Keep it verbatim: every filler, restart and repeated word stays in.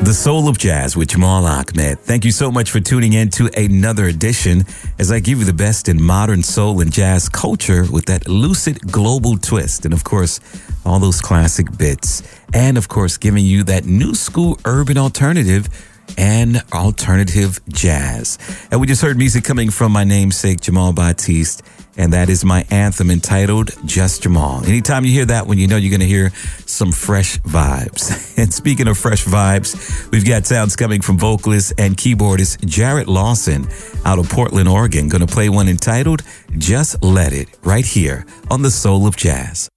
The Soul of Jazz with Jamal Ahmed. Thank you so much for tuning in to another edition as I give you the best in modern soul and jazz culture with that lucid global twist. And of course, all those classic bits. And of course, giving you that new school urban alternative and alternative jazz. And we just heard music coming from my namesake, Jamal Batiste. And that is my anthem entitled Just Jamal. Anytime you hear that one, you know you're going to hear some fresh vibes. And speaking of fresh vibes, we've got sounds coming from vocalist and keyboardist Jarrett Lawson out of Portland, Oregon. Going to play one entitled Just Let It right here on The Soul of Jazz.